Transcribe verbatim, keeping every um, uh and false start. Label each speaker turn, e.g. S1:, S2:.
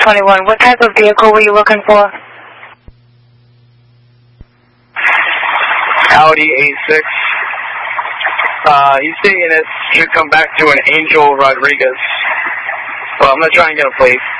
S1: twenty-one. What type of vehicle were you looking for?
S2: Audi A six. Uh, he's saying it should come back to an Angel Rodriguez. Well, I'm going to try and get a plate.